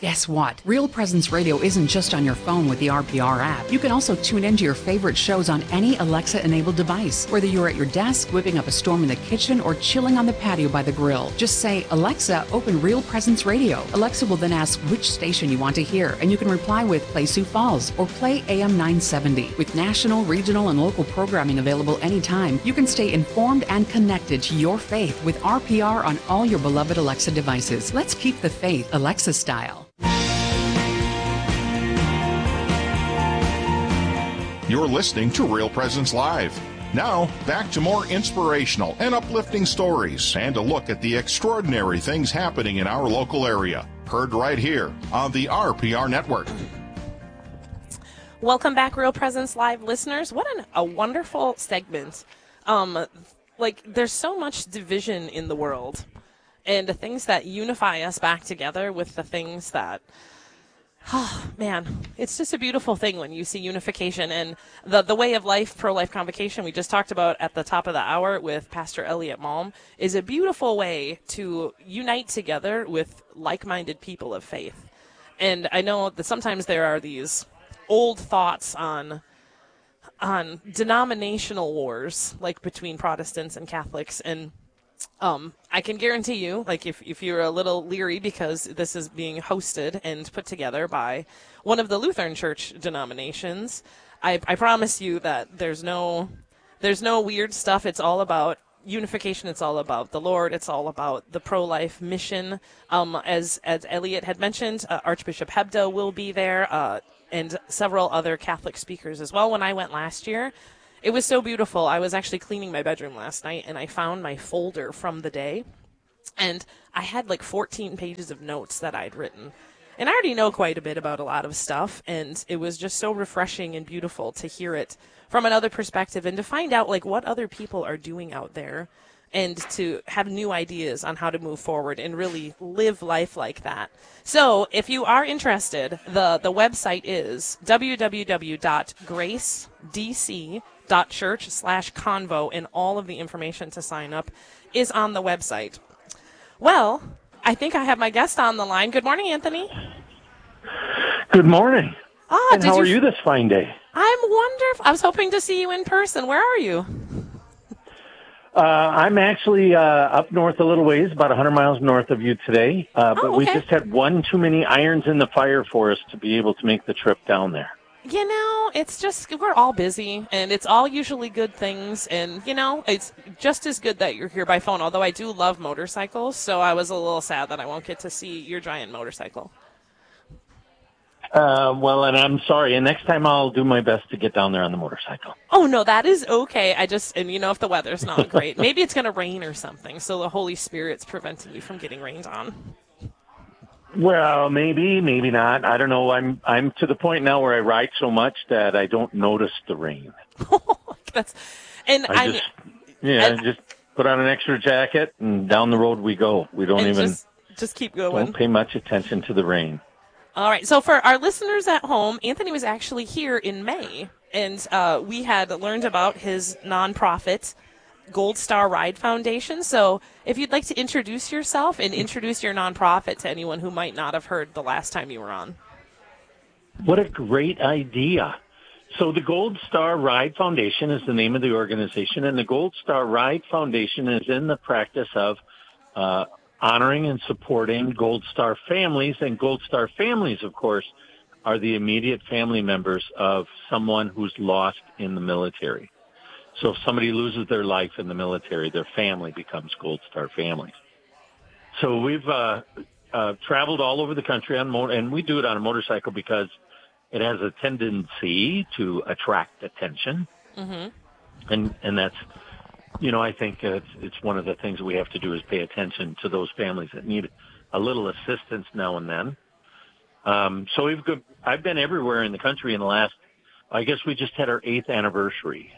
Guess what? Real Presence Radio isn't just on your phone with the RPR app. You can also tune into your favorite shows on any Alexa-enabled device, whether you're at your desk, whipping up a storm in the kitchen, or chilling on the patio by the grill. Just say, Alexa, open Real Presence Radio. Alexa will then ask which station you want to hear, and you can reply with Play Sioux Falls or Play AM 970. With national, regional, and local programming available anytime, you can stay informed and connected to your faith with RPR on all your beloved Alexa devices. Let's keep the faith Alexa style. You're listening to Real Presence Live. Now, back to more inspirational and uplifting stories and a look at the extraordinary things happening in our local area. Heard right here on the RPR Network. Welcome back, Real Presence Live listeners. What a wonderful segment. There's so much division in the world, and the things that unify us back together with the things that... Oh, man, it's just a beautiful thing when you see unification. And the Way of Life, Pro-Life Convocation we just talked about at the top of the hour with Pastor Elliot Malm is a beautiful way to unite together with like-minded people of faith. And I know that sometimes there are these old thoughts on denominational wars, like between Protestants and Catholics, and I can guarantee you, like if you're a little leery because this is being hosted and put together by one of the Lutheran Church denominations, I promise you that there's no weird stuff. It's all about unification. It's all about the Lord. It's all about the pro-life mission. As Elliot had mentioned, Archbishop Hebdo will be there, and several other Catholic speakers as well. When I went last year, it was so beautiful. I was actually cleaning my bedroom last night, and I found my folder from the day, and I had like 14 pages of notes that I'd written. And I already know quite a bit about a lot of stuff, and it was just so refreshing and beautiful to hear it from another perspective and to find out like what other people are doing out there and to have new ideas on how to move forward and really live life like that. So if you are interested, the website is www.gracedc.church/convo, and all of the information to sign up is on the website. Well, I think I have my guest on the line. Good morning, Anthony. Good morning. And how are you this fine day? I'm wonderful. I was hoping to see you in person. Where are you? I'm actually up north a little ways, about 100 miles north of you today. But we just had one too many irons in the fire for us to be able to make the trip down there. You know, it's just, we're all busy, and it's all usually good things, and, you know, it's just as good that you're here by phone, although I do love motorcycles, so I was a little sad that I won't get to see your giant motorcycle. Well, and I'm sorry, and next time I'll do my best to get down there on the motorcycle. Oh, no, that is okay. And you know, if the weather's not great, maybe it's going to rain or something, so the Holy Spirit's preventing you from getting rained on. Well, maybe not. I don't know. I'm to the point now where I ride so much that I don't notice the rain. Just put on an extra jacket and down the road we go. We don't even just keep going. Don't pay much attention to the rain. All right. So for our listeners at home, Anthony was actually here in May, and we had learned about his nonprofit, Gold Star Ride Foundation. So if you'd like to introduce yourself and introduce your nonprofit to anyone who might not have heard the last time you were on. What a great idea. So the Gold Star Ride Foundation is the name of the organization, and the Gold Star Ride Foundation is in the practice of honoring and supporting Gold Star families. And Gold Star families, of course, are the immediate family members of someone who's lost in the military. So if somebody loses their life in the military, their family becomes Gold Star families. So we've traveled all over the country and we do it on a motorcycle because it has a tendency to attract attention. Mm-hmm. And that's, you know, I think it's one of the things that we have to do is pay attention to those families that need a little assistance now and then. So I've been everywhere in the country in the last, I guess we just had our 8th anniversary.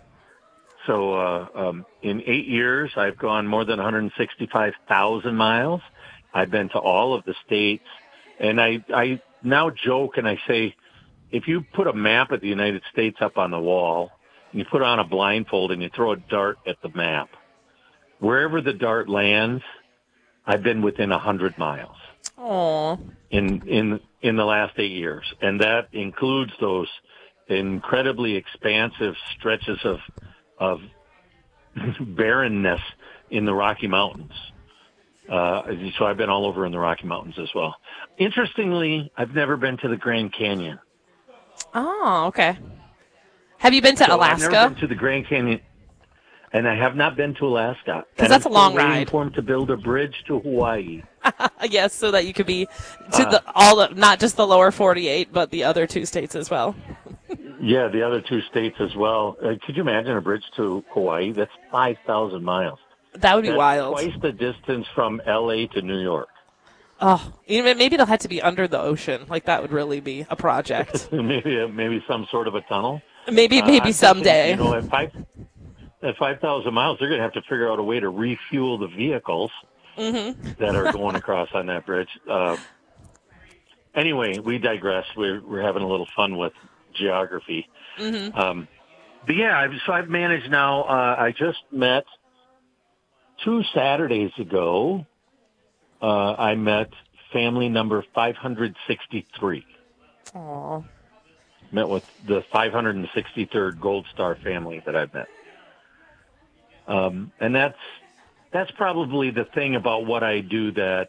So in 8 years, I've gone more than 165,000 miles. I've been to all of the states. And I now joke and I say, if you put a map of the United States up on the wall, and you put on a blindfold and you throw a dart at the map, wherever the dart lands, I've been within 100 miles. Oh. In the last 8 years, and that includes those incredibly expansive stretches of barrenness in the Rocky Mountains. So I've been all over in the Rocky Mountains as well. Interestingly, I've never been to the Grand Canyon. Oh, okay. Have you been to Alaska? I've never been to the Grand Canyon, and I have not been to Alaska. Because that's a long ride. I'm waiting for them to build a bridge to Hawaii. Yes, so that you could be to not just the lower 48, but the other 2 states as well. Yeah, the other 2 states as well. Could you imagine a bridge to Hawaii? That's 5,000 miles. That would be wild. Twice the distance from L.A. to New York. Oh, maybe they'll have to be under the ocean. Like, that would really be a project. maybe some sort of a tunnel. Maybe someday. Thinking, at 5,000 miles, they're going to have to figure out a way to refuel the vehicles that are going across on that bridge. Anyway, we digress. We're having a little fun with geography. But yeah, so I've managed now. I just met 2 Saturdays ago. I met family number 563. Aww. Met with the 563rd Gold Star family that I've met. And that's probably the thing about what I do that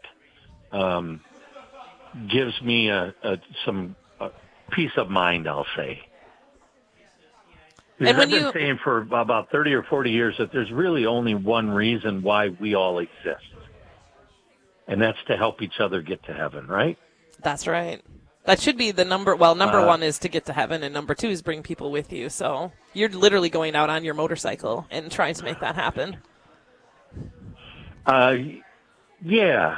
gives me some peace of mind, I'll say. Because I've been saying for about 30 or 40 years that there's really only one reason why we all exist. And that's to help each other get to heaven, right? That's right. That should be the number. Well, number 1 is to get to heaven, and number 2 is bring people with you. So you're literally going out on your motorcycle and trying to make that happen. Yeah.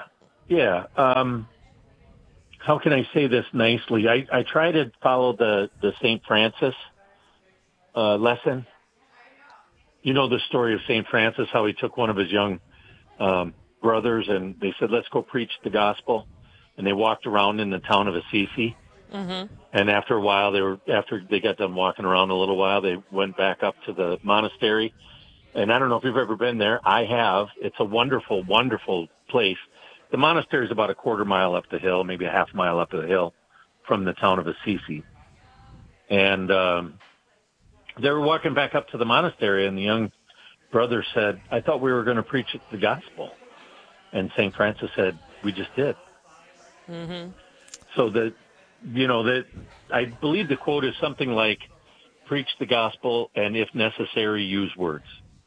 How can I say this nicely? I try to follow the St. Francis lesson. You know the story of St. Francis, how he took one of his young brothers and they said, let's go preach the gospel. And they walked around in the town of Assisi. And after a while, after they got done walking around a little while, they went back up to the monastery. And I don't know if you've ever been there. I have. It's a wonderful, wonderful place. The monastery is about a quarter mile up the hill, maybe a half mile up the hill from the town of Assisi. And they were walking back up to the monastery, and the young brother said, I thought we were going to preach the gospel. And St. Francis said, we just did. So I believe the quote is something like, preach the gospel and if necessary, use words.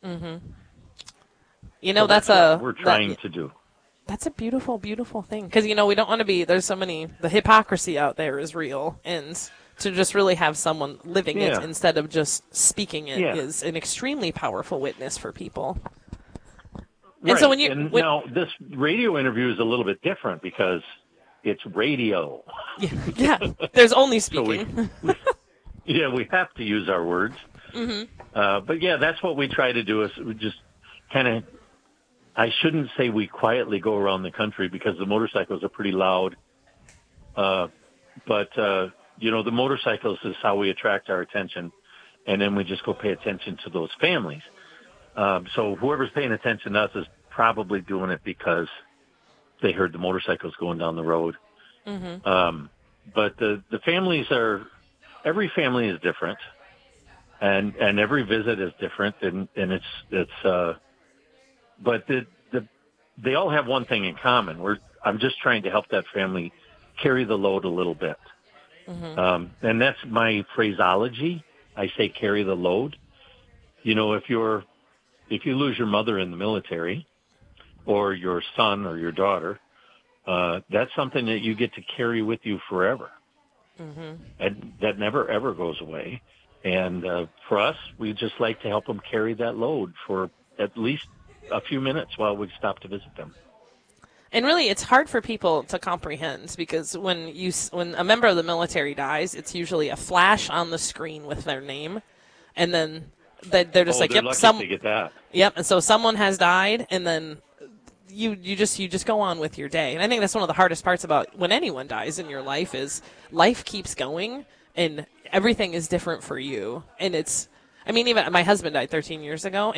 That's what we're trying to do. That's a beautiful, beautiful thing. Because, we don't want to be, there's so many, the hypocrisy out there is real. And to just really have someone living it instead of just speaking it is an extremely powerful witness for people. And so now this radio interview is a little bit different because it's radio. Yeah, there's only speaking. So we have to use our words. But yeah, that's what we try to do is we just kind of, I shouldn't say we quietly go around the country because the motorcycles are pretty loud. But the motorcycles is how we attract our attention. And then we just go pay attention to those families. So whoever's paying attention to us is probably doing it because they heard the motorcycles going down the road. But the families every family is different and every visit is different. And but they all have one thing in common. I'm just trying to help that family carry the load a little bit. And that's my phraseology. I say carry the load. If you lose your mother in the military or your son or your daughter, that's something that you get to carry with you forever. And that never, ever goes away. And for us, we just like to help them carry that load for at least a few minutes while we stop to visit them. And really, it's hard for people to comprehend because when a member of the military dies, it's usually a flash on the screen with their name, and then they're just they're lucky to get that. Yep, and so someone has died, and then you just go on with your day. And I think that's one of the hardest parts about when anyone dies in your life is life keeps going, and everything is different for you. And even my husband died 13 years ago, and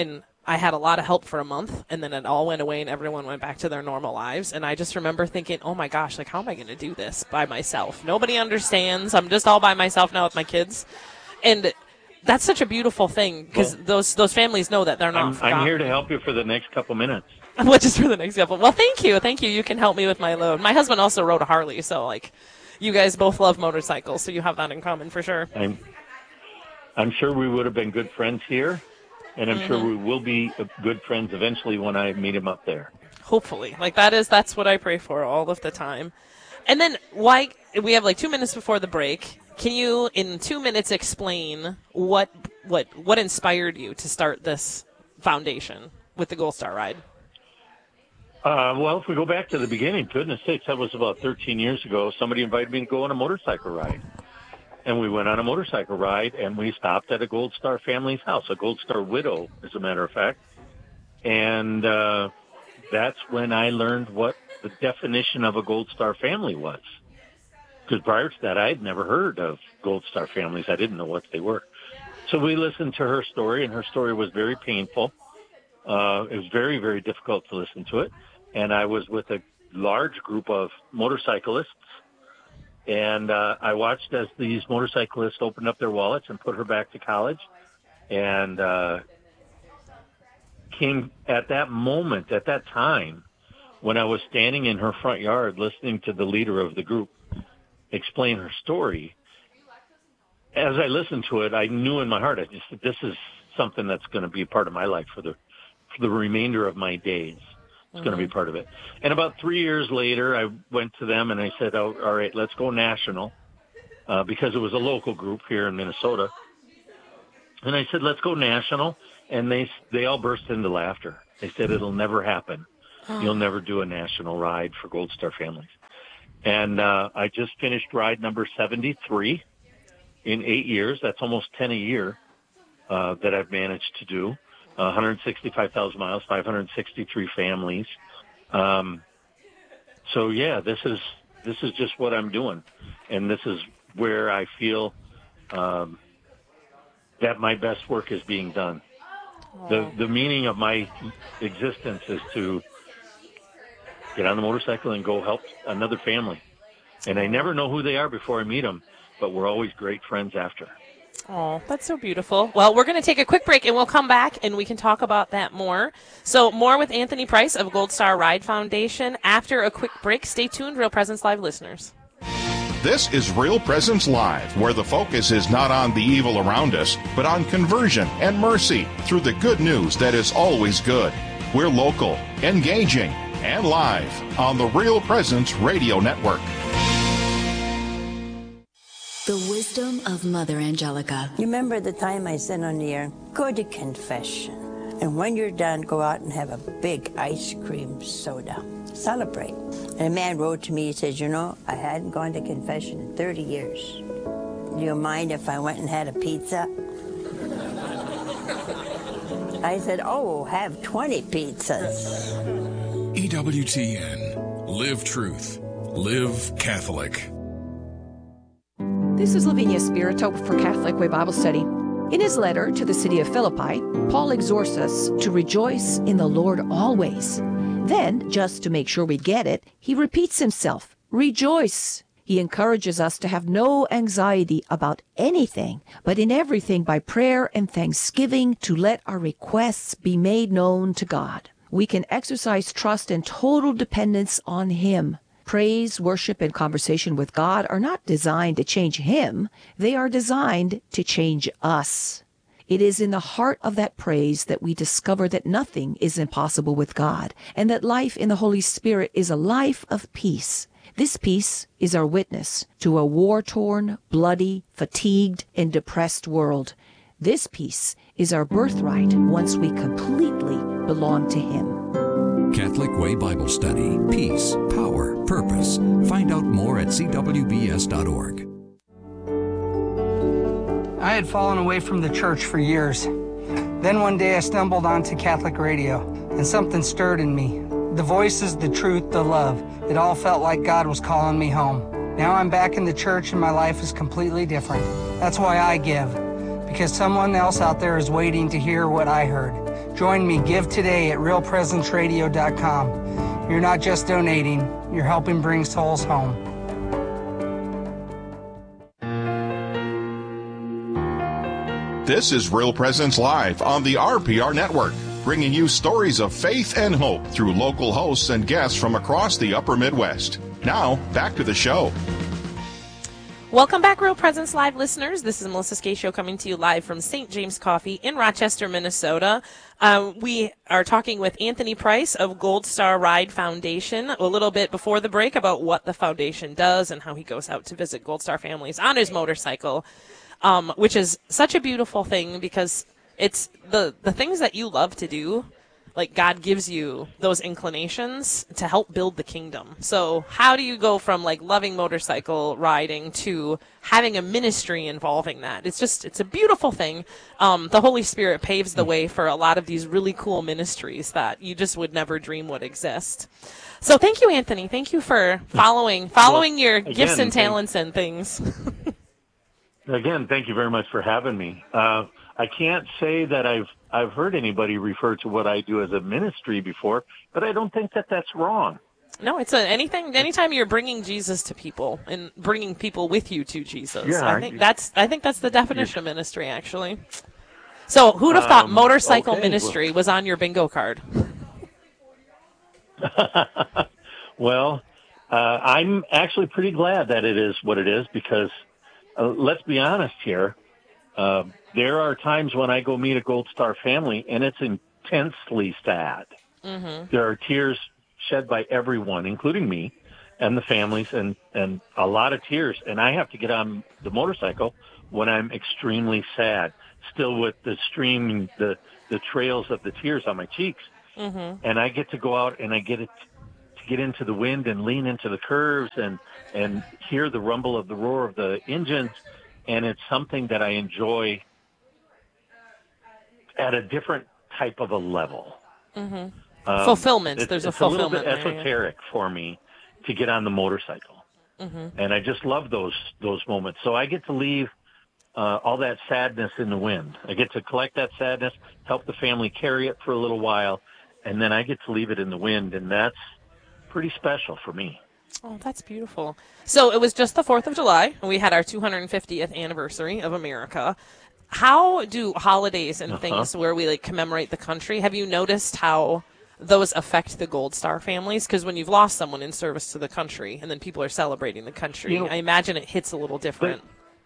I had a lot of help for a month, and then it all went away and everyone went back to their normal lives. And I just remember thinking, oh my gosh, like, how am I going to do this by myself? Nobody understands. I'm just all by myself now with my kids. And that's such a beautiful thing, because those families know that they're not forgotten. I'm here to help you for the next couple minutes. Well, just for the next couple. Well, thank you. Thank you. You can help me with my load. My husband also rode a Harley, so, like, you guys both love motorcycles, so you have that in common for sure. I'm sure we would have been good friends here. And I'm sure we will be good friends eventually when I meet him up there. Hopefully. Like, that's what I pray for all of the time. And then, why we have like 2 minutes before the break. Can you, in 2 minutes, explain what inspired you to start this foundation with the Gold Star Ride? Well, if we go back to the beginning, goodness sakes, that was about 13 years ago. Somebody invited me to go on a motorcycle ride. And we went on a motorcycle ride, and we stopped at a Gold Star family's house, a Gold Star widow, as a matter of fact. And that's when I learned what the definition of a Gold Star family was. Because prior to that, I had never heard of Gold Star families. I didn't know what they were. So we listened to her story, and her story was very painful. It was very, very difficult to listen to it. And I was with a large group of motorcyclists. And I watched as these motorcyclists opened up their wallets and put her back to college. And came at that moment, at that time, when I was standing in her front yard listening to the leader of the group explain her story. As I listened to it, I knew in my heart, I just said, this is something that's going to be a part of my life for the remainder of my days. It's going to be part of it. And about 3 years later, I went to them and I said, all right, let's go national, because it was a local group here in Minnesota. And I said, let's go national. And they all burst into laughter. They said, it'll never happen. You'll never do a national ride for Gold Star families. And I just finished ride number 73 in 8 years. That's almost 10 a year that I've managed to do. 165,000 miles, 563 families. So yeah, this is just what I'm doing. And this is where I feel, that my best work is being done. The meaning of my existence is to get on the motorcycle and go help another family. And I never know who they are before I meet them, but we're always great friends after. Oh, that's so beautiful. Well, we're going to take a quick break, and we'll come back, and we can talk about that more. So more with Anthony Price of Gold Star Ride Foundation after a quick break. Stay tuned, Real Presence Live listeners. This is Real Presence Live, where the focus is not on the evil around us, but on conversion and mercy through the good news that is always good. We're local, engaging, and live on the Real Presence Radio Network. The wisdom of Mother Angelica. You remember the time I said on the air, go to confession. And when you're done, go out and have a big ice cream soda. Celebrate. And a man wrote to me, he says, I hadn't gone to confession in 30 years. Do you mind if I went and had a pizza? I said, have 20 pizzas. EWTN. Live truth. Live Catholic. This is Lavinia Spirito for Catholic Way Bible Study. In his letter to the city of Philippi, Paul exhorts us to rejoice in the Lord always. Then, just to make sure we get it, he repeats himself, rejoice. He encourages us to have no anxiety about anything, but in everything by prayer and thanksgiving to let our requests be made known to God. We can exercise trust and total dependence on Him. Praise, worship, and conversation with God are not designed to change Him. They are designed to change us. It is in the heart of that praise that we discover that nothing is impossible with God, and that life in the Holy Spirit is a life of peace. This peace is our witness to a war-torn, bloody, fatigued, and depressed world. This peace is our birthright once we completely belong to Him. Catholic Way Bible Study. Peace, power, purpose. Find out more at cwbs.org. I had fallen away from the church for years. Then one day I stumbled onto Catholic radio, and something stirred in me. The voices, the truth, the love. It all felt like God was calling me home. Now I'm back in the church and my life is completely different. That's why I give, because someone else out there is waiting to hear what I heard. Join me. Give today at realpresenceradio.com. You're not just donating, you're helping bring souls home. This is Real Presence Live on the RPR Network, bringing you stories of faith and hope through local hosts and guests from across the upper Midwest. Now, back to the show. Welcome back, Real Presence Live listeners. This is Melissa Scatio coming to you live from St. James Coffee in Rochester, Minnesota. We are talking with Anthony Price of Gold Star Ride Foundation a little bit before the break about what the foundation does and how he goes out to visit Gold Star families on his motorcycle, which is such a beautiful thing because it's the things that you love to do. Like, God gives you those inclinations to help build the kingdom. So how do you go from, like, loving motorcycle riding to having a ministry involving that? It's a beautiful thing. The Holy Spirit paves the way for a lot of these really cool ministries that you just would never dream would exist. So thank you, Anthony. Thank you for following your gifts and talents and things. Again, thank you very much for having me. I can't say that I've heard anybody refer to what I do as a ministry before, but I don't think that that's wrong. No, it's anytime you're bringing Jesus to people and bringing people with you to Jesus. Yeah, I think that's the definition of ministry, actually. So who'd have thought motorcycle ministry was on your bingo card? Well, I'm actually pretty glad that it is what it is because let's be honest here. There are times when I go meet a Gold Star family, and it's intensely sad. Mm-hmm. There are tears shed by everyone, including me and the families, and a lot of tears. And I have to get on the motorcycle when I'm extremely sad, still with the stream, the trails of the tears on my cheeks. Mm-hmm. And I get to go out and I get to get into the wind and lean into the curves and hear the rumble of the roar of the engines. And it's something that I enjoy at a different type of a level. Mm-hmm. Fulfillment. There's a fulfillment. It's a little bit esoteric for me to get on the motorcycle. Mm-hmm. And I just love those moments. So I get to leave all that sadness in the wind. I get to collect that sadness, help the family carry it for a little while, and then I get to leave it in the wind, and that's pretty special for me. Oh, that's beautiful. So it was just the 4th of July, and we had our 250th anniversary of America. How do holidays and things where we commemorate the country, have you noticed how those affect the Gold Star families? Because when you've lost someone in service to the country and then people are celebrating the country, I imagine it hits a little different.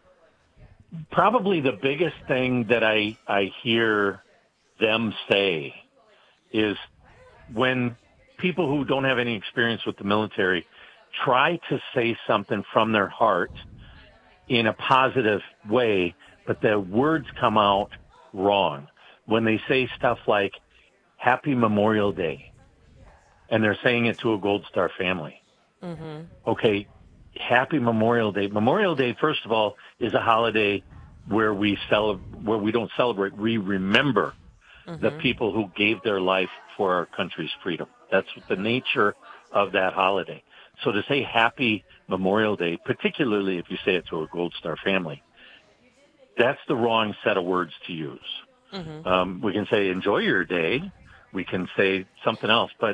Probably the biggest thing that I hear them say is when people who don't have any experience with the military try to say something from their heart in a positive way, but the words come out wrong. When they say stuff like, Happy Memorial Day, and they're saying it to a Gold Star family. Mm-hmm. Okay, Happy Memorial Day. Memorial Day, first of all, is a holiday where we don't celebrate. We remember the people who gave their life for our country's freedom. That's the nature of that holiday. So to say Happy Memorial Day, particularly if you say it to a Gold Star family, that's the wrong set of words to use. Mm-hmm. We can say enjoy your day. We can say something else, but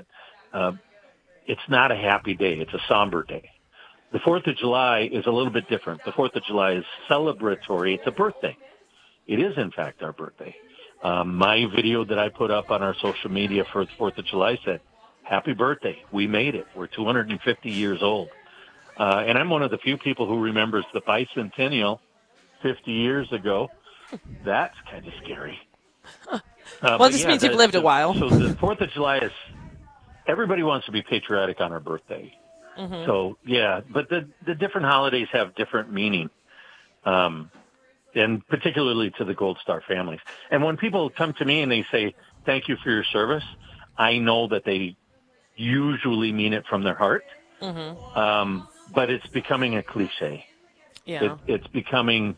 it's not a happy day. It's a somber day. The 4th of July is a little bit different. The 4th of July is celebratory. It's a birthday. It is, in fact, our birthday. My video that I put up on our social media for the 4th of July said, Happy birthday. We made it. We're 250 years old. And I'm one of the few people who remembers the bicentennial 50 years ago. That's kind of scary. Well, it just means you've lived a while. So the 4th of July is, everybody wants to be patriotic on our birthday. Mm-hmm. So, yeah, but the different holidays have different meaning, and particularly to the Gold Star families. And when people come to me and they say, thank you for your service, I know that they usually mean it from their heart. Mm-hmm. But it's becoming a cliche. Yeah. It's becoming,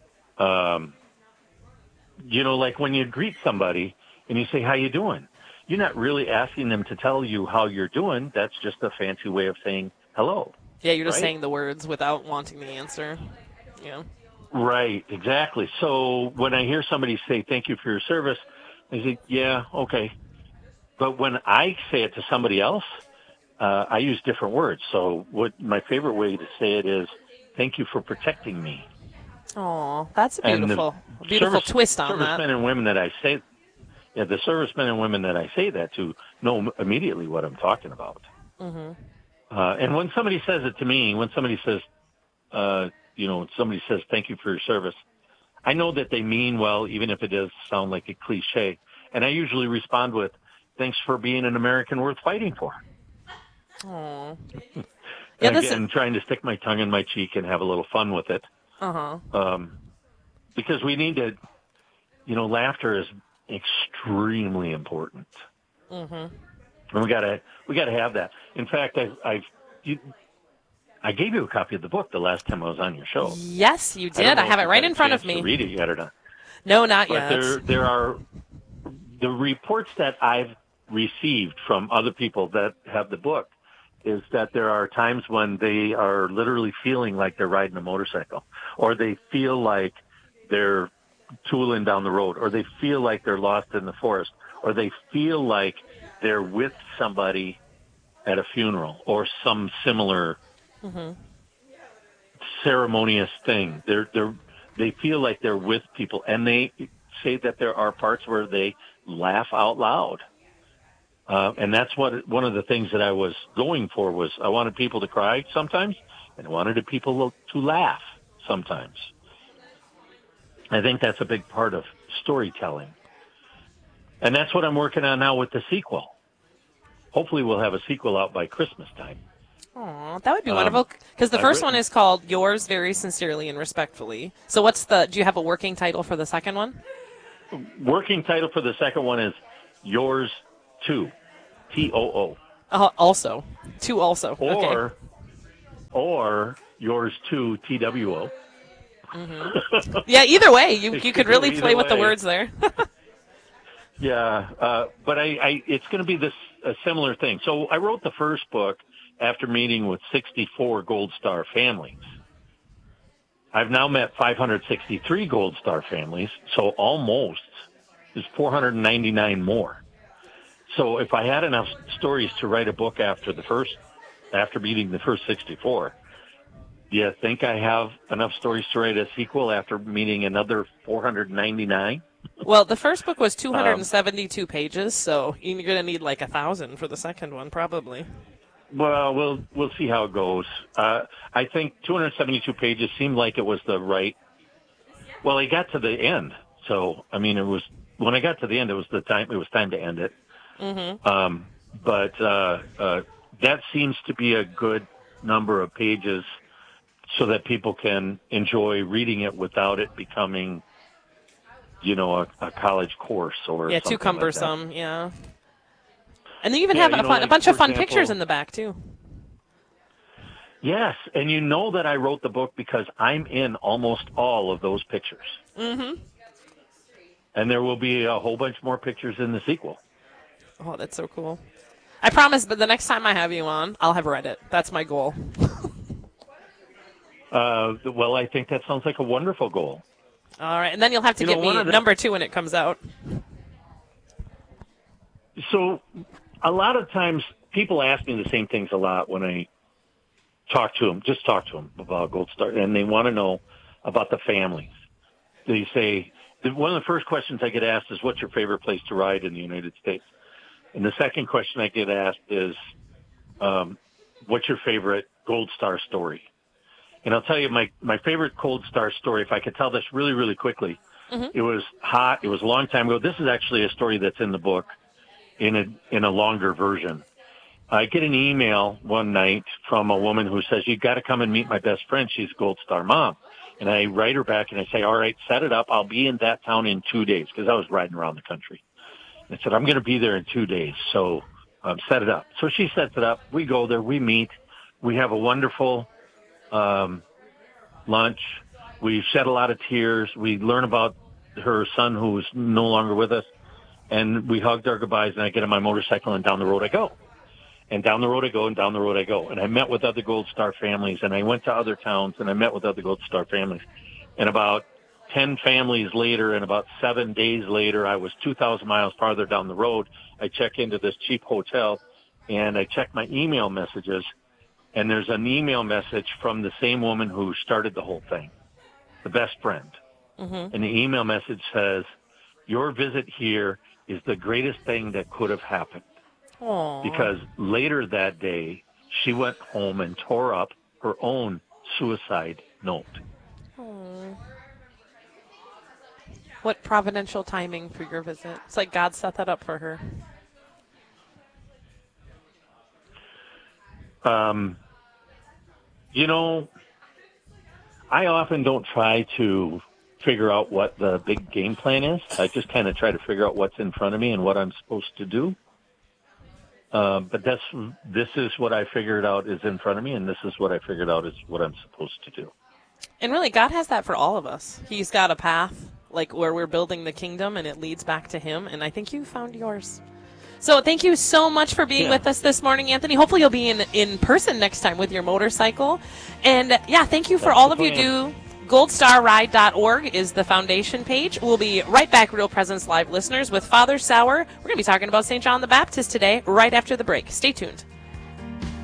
like when you greet somebody and you say, how you doing? You're not really asking them to tell you how you're doing. That's just a fancy way of saying hello. Yeah, you're just saying the words without wanting the answer. Yeah. Right, exactly. So when I hear somebody say, thank you for your service, I say, yeah, okay. But when I say it to somebody else, I use different words. So what my favorite way to say it is, thank you for protecting me. Oh, that's a beautiful twist on that. Servicemen and women that I say, the servicemen and women that I say that to know immediately what I'm talking about. Mm-hmm. And when somebody says it to me, when somebody says, somebody says thank you for your service, I know that they mean well, even if it does sound like a cliche. And I usually respond with, thanks for being an American worth fighting for. Aww. And trying to stick my tongue in my cheek and have a little fun with it. Uh-huh. Because we need to, laughter is extremely important. Mm-hmm. And we gotta have that. In fact, I gave you a copy of the book the last time I was on your show. Yes, you did. I have it right in front of me. To read it yet or not? No, not yet. But there are the reports that I've received from other people that have the book is that there are times when they are literally feeling like they're riding a motorcycle, or they feel like they're tooling down the road, or they feel like they're lost in the forest, or they feel like they're with somebody at a funeral or some similar ceremonious thing. They feel like they're with people, and they say that there are parts where they laugh out loud. And that's one of the things that I was going for was I wanted people to cry sometimes, and I wanted people to laugh sometimes. I think that's a big part of storytelling. And that's what I'm working on now with the sequel. Hopefully we'll have a sequel out by Christmas time. Aw, that would be wonderful. Because the first one is called Yours Very Sincerely and Respectfully. So do you have a working title for the second one? Working title for the second one is Yours Too, T-O-O. Also. Two also. Or Yours Too, T-W-O. Mm-hmm. Yeah, either way. You could really play with the words there. Yeah, but it's going to be a similar thing. So I wrote the first book after meeting with 64 Gold Star families. I've now met 563 Gold Star families, so almost is 499 more. So if I had enough stories to write a book after meeting the first 64, do you think I have enough stories to write a sequel after meeting another 499? Well, the first book was 272 pages, so you're going to need like 1,000 for the second one, probably. Well, we'll see how it goes. I think 272 pages seemed like it was the right. Well, I got to the end, so I mean, when I got to the end, it was time to end it. Mm-hmm. But that seems to be a good number of pages, so that people can enjoy reading it without it becoming, a college course or something too cumbersome. Like that. Yeah. And then you even have a bunch of fun pictures in the back, too. Yes, and you know that I wrote the book because I'm in almost all of those pictures. Mm-hmm. And there will be a whole bunch more pictures in the sequel. Oh, that's so cool. I promise, but the next time I have you on, I'll have read it. That's my goal. Well, I think that sounds like a wonderful goal. All right, and then you'll have to give me number 2 when it comes out. So a lot of times people ask me the same things a lot when I talk to them about Gold Star, and they want to know about the families. They say, one of the first questions I get asked is, what's your favorite place to ride in the United States? And the second question I get asked is, what's your favorite Gold Star story? And I'll tell you my favorite Gold Star story, if I could tell this really, really quickly. Mm-hmm. It was hot. It was a long time ago. This is actually a story that's in the book in a longer version. I get an email one night from a woman who says, you got to come and meet my best friend. She's Gold Star mom. And I write her back and I say, all right, set it up. I'll be in that town in 2 days, because I was riding around the country. I said, I'm going to be there in 2 days. So set it up. So she sets it up. We go there. We meet. We have a wonderful lunch. We shed a lot of tears. We learn about her son, who is no longer with us. And we hugged our goodbyes, and I get on my motorcycle, and down the road I go. And down the road I go, and down the road I go. And I met with other Gold Star families, and I went to other towns, and I met with other Gold Star families. And about 10 families later and about 7 days later, I was 2,000 miles farther down the road. I check into this cheap hotel, and I check my email messages, and there's an email message from the same woman who started the whole thing, the best friend. And the email message says, "Your visit here is the greatest thing that could have happened." Aww. Because later that day, she went home and tore up her own suicide note. Aww. What providential timing for your visit. It's like God set that up for her. You know, I often don't try to figure out what the big game plan is. I just kind of try to figure out what's in front of me and what I'm supposed to do. But this is what I figured out is in front of me, and this is what I figured out is what I'm supposed to do. And really, God has that for all of us. He's got a path, like where we're building the kingdom, and it leads back to Him. And I think you found yours. So thank you so much for being with us this morning, Anthony. Hopefully you'll be in person next time with your motorcycle. And, thank you for all of you do. goldstarride.org is the foundation page. We'll be right back, Real Presence Live listeners, with Father Sauer. We're going to be talking about St. John the Baptist today, right after the break. Stay tuned.